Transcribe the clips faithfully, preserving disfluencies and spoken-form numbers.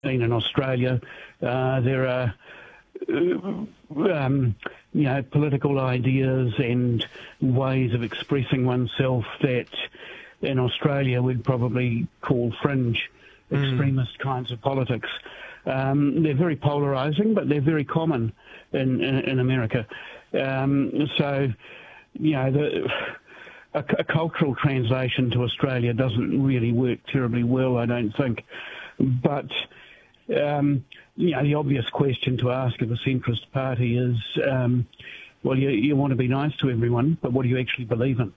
been in Australia. Uh, there are, uh, um, you know, political ideas and ways of expressing oneself that in Australia we'd probably call fringe, mm. extremist kinds of politics. Um, they're very polarising, but they're very common in, in, in America. Um, so, you know, the, a, a cultural translation to Australia doesn't really work terribly well, I don't think. But, um, you know, the obvious question to ask of a centrist party is, um, well, you, you want to be nice to everyone, but what do you actually believe in?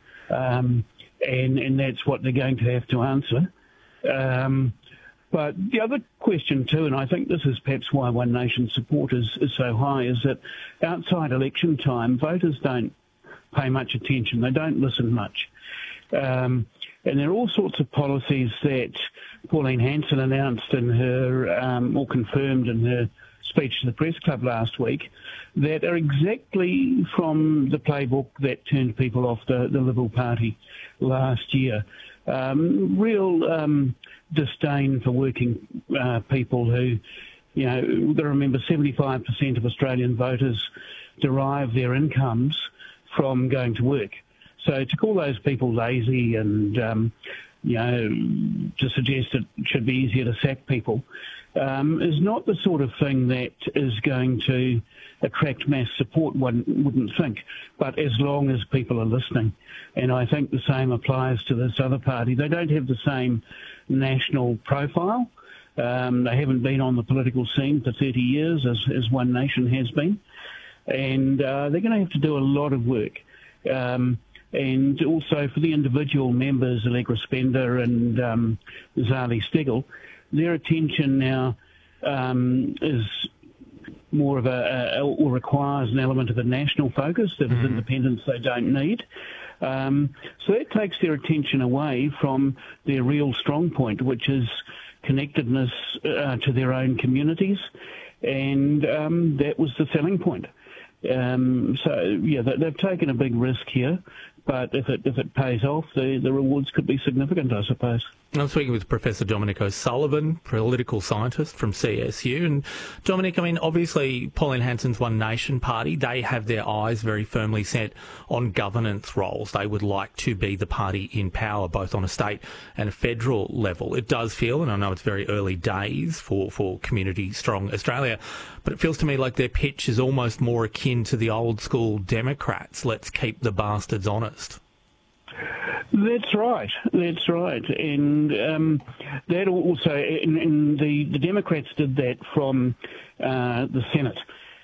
Um, and, and that's what they're going to have to answer. Um, but the other question too, and I think this is perhaps why One Nation support is, is so high, is that outside election time, voters don't pay much attention. They don't listen much. Um, and there are all sorts of policies that Pauline Hanson announced in her, um, or confirmed in her speech to the Press Club last week, that are exactly from the playbook that turned people off the, the Liberal Party last year. Um, real um, disdain for working uh, people who, you know, you've got to remember seventy-five percent of Australian voters derive their incomes from going to work. So to call those people lazy and, um, you know, to suggest it should be easier to sack people um, is not the sort of thing that is going to attract mass support, one wouldn't think, but as long as people are listening. And I think the same applies to this other party. They don't have the same national profile. Um, they haven't been on the political scene for thirty years as, as One Nation has been. And uh, they're going to have to do a lot of work. Um, and also for the individual members, Allegra Spender and um, Zali Steggall, their attention now um, is more of a, a, or requires an element of a national focus that mm-hmm. is independence they don't need. Um, so that takes their attention away from their real strong point, which is connectedness uh, to their own communities, and um, that was the selling point. Um, so, yeah, they, they've taken a big risk here, but if it if it pays off, the, the rewards could be significant, I suppose. I'm speaking with Professor Dominic O'Sullivan, political scientist from C S U. And Dominic, I mean, obviously Pauline Hanson's One Nation party, they have their eyes very firmly set on governance roles. They would like to be the party in power, both on a state and a federal level. It does feel, and I know it's very early days for, for Community Strong Australia, but it feels to me like their pitch is almost more akin to the old school Democrats. Let's keep the bastards honest. That's right. That's right, and um, that also, and, and the the Democrats did that from uh, the Senate.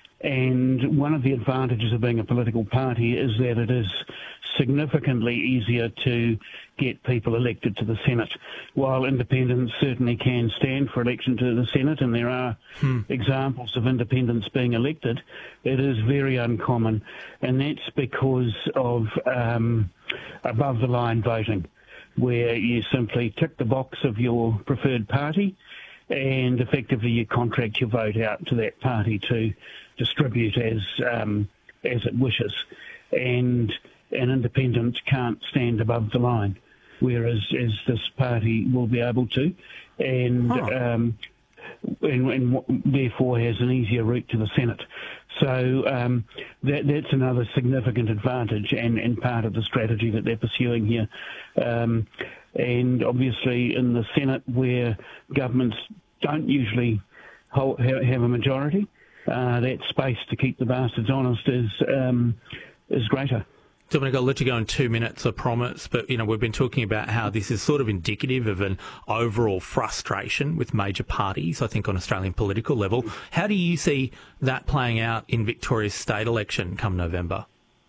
And one of the advantages of being a political party is that it is significantly easier to get people elected to the Senate. While independents certainly can stand for election to the Senate, and there are hmm. examples of independents being elected, it is very uncommon, and that's because of um, above-the-line voting, where you simply tick the box of your preferred party, and effectively you contract your vote out to that party to distribute as um, as it wishes, and an independent can't stand above the line, whereas as this party will be able to, and huh. um, and, and therefore has an easier route to the Senate. So um, that, that's another significant advantage and, and part of the strategy that they're pursuing here. Um, and obviously in the Senate, where governments don't usually hold, have a majority, uh, that space to keep the bastards honest is um, is greater. Dominic, I'll let you go in two minutes, I promise, but, you know, we've been talking about how this is sort of indicative of an overall frustration with major parties, I think, on Australian political level. How do you see that playing out in Victoria's state election come November?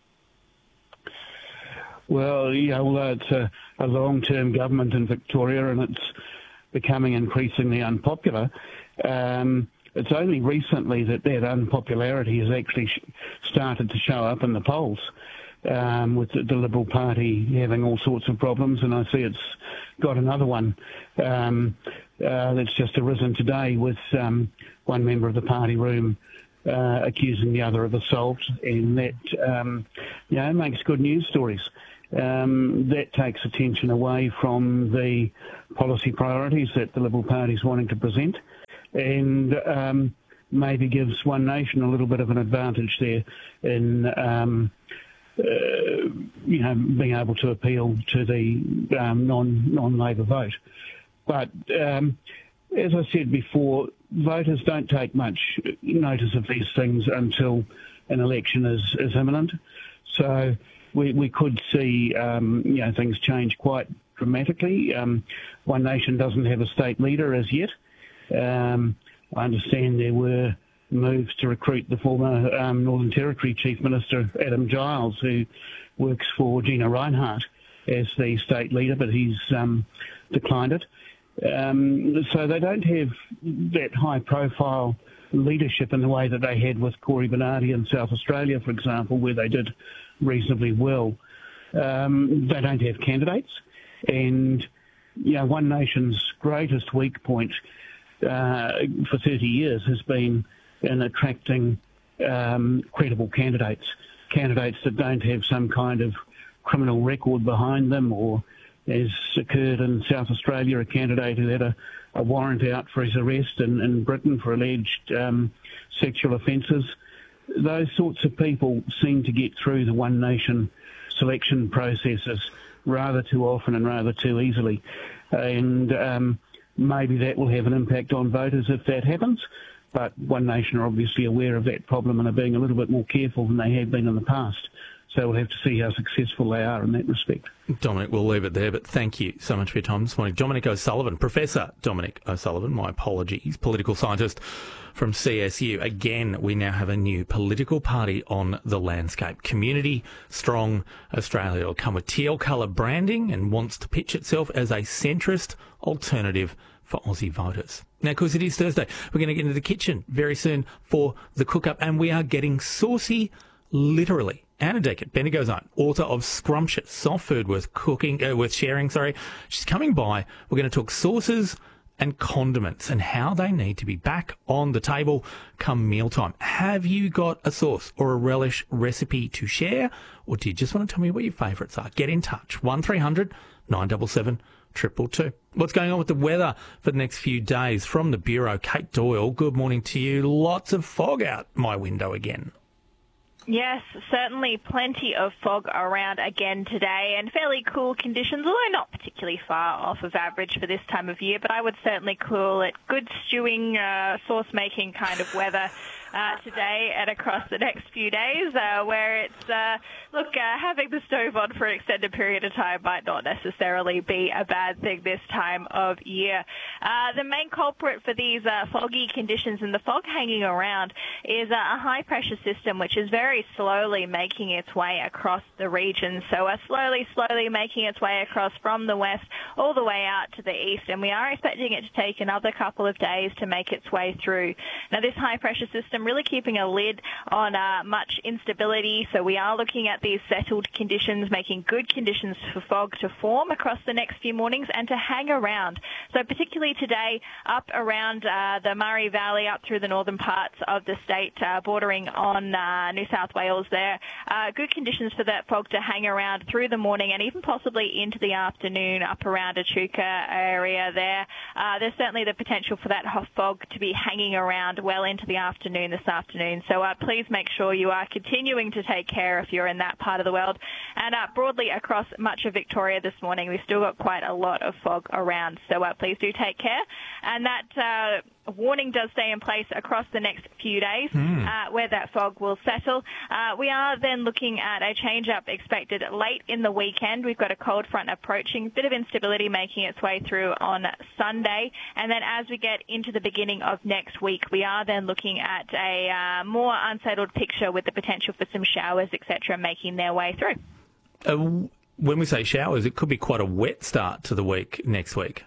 Well, yeah, although it's a, a long-term government in Victoria and it's becoming increasingly unpopular, um, it's only recently that that unpopularity has actually sh- started to show up in the polls. Um, with the, the Liberal Party having all sorts of problems, and I see it's got another one um, uh, that's just arisen today with um, one member of the party room uh, accusing the other of assault, and that um, you know, makes good news stories. Um, that takes attention away from the policy priorities that the Liberal Party is wanting to present. and um, maybe gives One Nation a little bit of an advantage there in um, uh, you know being able to appeal to the um, non non-Labor vote. But um, as I said before, voters don't take much notice of these things until an election is, is imminent. So we, we could see um, you know things change quite dramatically. Um, One Nation doesn't have a state leader as yet. Um, I understand there were moves to recruit the former um, Northern Territory Chief Minister Adam Giles, who works for Gina Reinhardt, as the state leader, but he's um, declined it. Um, so they don't have that high-profile leadership in the way that they had with Cory Bernardi in South Australia, for example, where they did reasonably well. Um, they don't have candidates, and you know, One Nation's greatest weak point uh, for thirty years has been in attracting um, credible candidates, candidates that don't have some kind of criminal record behind them, or, as occurred in South Australia, a candidate who had a, a warrant out for his arrest in, in Britain for alleged um, sexual offences. Those sorts of people seem to get through the One Nation selection processes rather too often and rather too easily. And um, maybe that will have an impact on voters if that happens. But One Nation are obviously aware of that problem and are being a little bit more careful than they have been in the past. So we'll have to see how successful they are in that respect. Dominic, we'll leave it there, but thank you so much for your time this morning. Dominic O'Sullivan, Professor Dominic O'Sullivan, my apologies, political scientist from C S U. Again, we now have a new political party on the landscape. Community Strong Australia will come with teal colour branding and wants to pitch itself as a centrist alternative for Aussie voters. Now, because it is Thursday, we're going to get into the kitchen very soon for the cook-up, and we are getting saucy, literally. Anna Deckett, Bendigo's own, author of Scrumptious, Soft Food Worth Cooking, uh, Worth Sharing, sorry. She's coming by. We're going to talk sauces and condiments and how they need to be back on the table come mealtime. Have you got a sauce or a relish recipe to share, or do you just want to tell me what your favourites are? Get in touch. one three hundred nine seven seven two two two. What's going on with the weather for the next few days? From the Bureau, Kate Doyle, good morning to you. Lots of fog out my window again. Yes, certainly plenty of fog around again today and fairly cool conditions, although not particularly far off of average for this time of year, but I would certainly call it good stewing, uh, sauce-making kind of weather uh, today and across the next few days, uh, where it's, uh, look, uh, having the stove on for an extended period of time might not necessarily be a bad thing this time of year. Uh, the main culprit for these uh, foggy conditions and the fog hanging around is uh, a high-pressure system, which is very slowly making its way across the region. So uh, slowly, slowly making its way across from the west all the way out to the east, and we are expecting it to take another couple of days to make its way through. Now, this high-pressure system really keeping a lid on uh, much instability, so we are looking at these settled conditions, making good conditions for fog to form across the next few mornings and to hang around. So particularly today, up around uh, the Murray Valley, up through the northern parts of the state, uh, bordering on uh, New South Wales there. Uh, good conditions for that fog to hang around through the morning and even possibly into the afternoon up around Echuca area there. Uh, there's certainly the potential for that hot fog to be hanging around well into the afternoon this afternoon. So uh, please make sure you are continuing to take care if you're in that part of the world. And uh, broadly across much of Victoria this morning, we've still got quite a lot of fog around. So uh, please do take care. And that uh, warning does stay in place across the next few days mm. uh, where that fog will settle. Uh, we are then looking at a change-up expected late in the weekend. We've got a cold front approaching, bit of instability making its way through on Sunday. And then as we get into the beginning of next week, we are then looking at a uh, more unsettled picture with the potential for some showers, et cetera, making their way through. Uh, when we say showers, it could be quite a wet start to the week next week.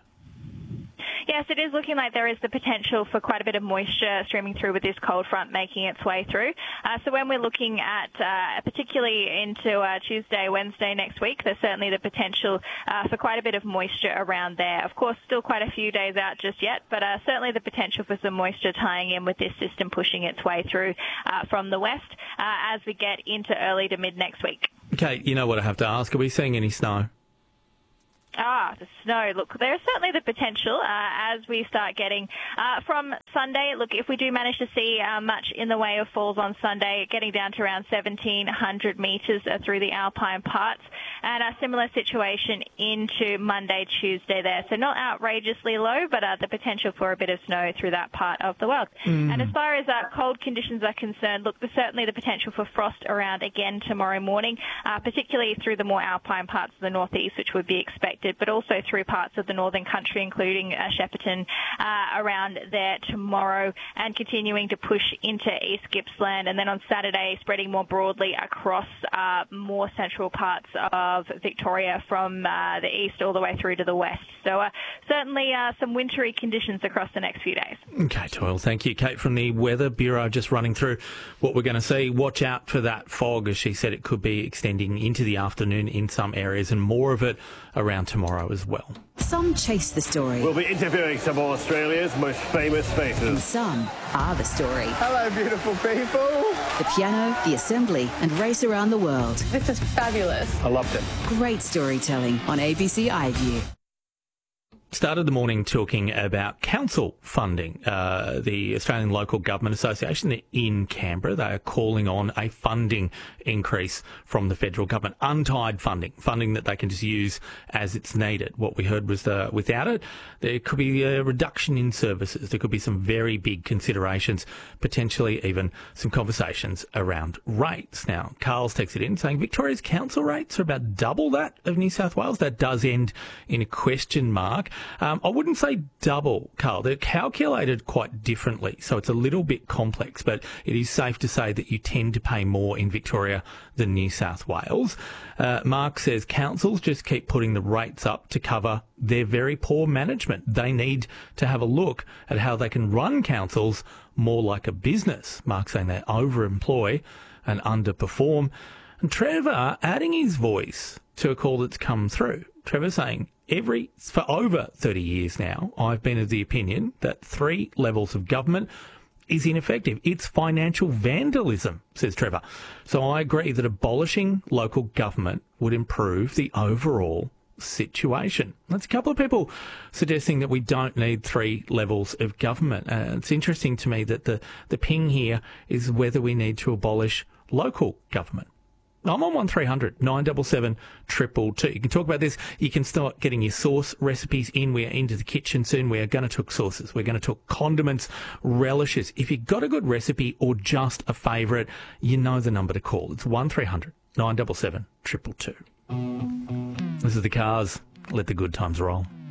Yes, it is looking like there is the potential for quite a bit of moisture streaming through with this cold front making its way through. Uh, so when we're looking at uh, particularly into uh, Tuesday, Wednesday next week, there's certainly the potential uh, for quite a bit of moisture around there. Of course, still quite a few days out just yet, but uh, certainly the potential for some moisture tying in with this system pushing its way through uh, from the west uh, as we get into early to mid next week. Okay, you know what I have to ask. Are we seeing any snow? Ah, the snow. Look, there's certainly the potential uh, as we start getting uh, from Sunday. Look, if we do manage to see uh, much in the way of falls on Sunday, getting down to around seventeen hundred metres uh, through the alpine parts, and a similar situation into Monday, Tuesday there. So not outrageously low, but uh, the potential for a bit of snow through that part of the world. Mm. And as far as uh, cold conditions are concerned, look, there's certainly the potential for frost around again tomorrow morning, uh, particularly through the more alpine parts of the northeast, which would be expected, but also through parts of the northern country, including uh, Shepparton, uh, around there tomorrow, and continuing to push into East Gippsland, and then on Saturday spreading more broadly across uh, more central parts of Victoria from uh, the east all the way through to the west. So uh, certainly uh, some wintry conditions across the next few days. Okay, Toyle, thank you. Kate from the Weather Bureau just running through what we're going to see. Watch out for that fog, as she said. It could be extending into the afternoon in some areas, and more of it around tomorrow as well. Some chase the story. We'll be interviewing some of Australia's most famous faces. And some are the story. Hello, beautiful people. The piano, the assembly, and race around the world. This is fabulous. I loved it. Great storytelling on A B C iView. Started the morning talking about council funding. Uh, the Australian Local Government Association in Canberra, they are calling on a funding increase from the federal government. Untied funding, funding that they can just use as it's needed. What we heard was uh, without it, there could be a reduction in services. There could be some very big considerations, potentially even some conversations around rates. Now, Carl's texted in saying Victoria's council rates are about double that of New South Wales. That does end in a question mark. Um, I wouldn't say double, Carl. They're calculated quite differently, so it's a little bit complex, but it is safe to say that you tend to pay more in Victoria than New South Wales. Uh, Mark says councils just keep putting the rates up to cover their very poor management. They need to have a look at how they can run councils more like a business. Mark saying they overemploy and underperform. And Trevor adding his voice to a call that's come through. Trevor saying, every for over thirty years now, I've been of the opinion that three levels of government is ineffective. It's financial vandalism, says Trevor. So I agree that abolishing local government would improve the overall situation. That's a couple of people suggesting that we don't need three levels of government. Uh, it's interesting to me that the, the ping here is whether we need to abolish local government. I'm on one three hundred nine seven seven two two two. You can talk about this. You can start getting your sauce recipes in. We're into the kitchen soon. We are going to talk sauces. We're going to talk condiments, relishes. If you've got a good recipe or just a favourite, you know the number to call. It's one three hundred nine seven seven two two two. This is the Cars. Let the good times roll.